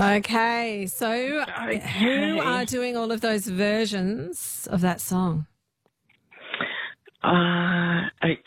Okay, so who are Okay. doing all of those versions of that song? Okay.